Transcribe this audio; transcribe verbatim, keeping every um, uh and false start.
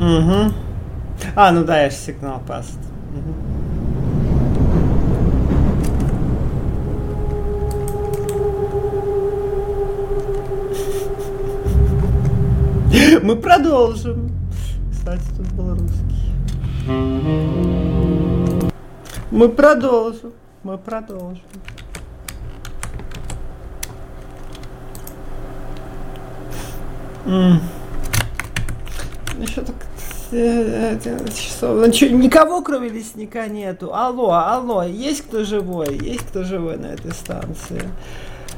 Угу. А, ну да, я же сигнал паст. Мы продолжим. Кстати, тут был русский. Мы продолжим. Мы продолжим. М. Еще так часов. Ну, чё, никого, кроме лесника, нету. Алло, алло, есть кто живой? Есть кто живой на этой станции?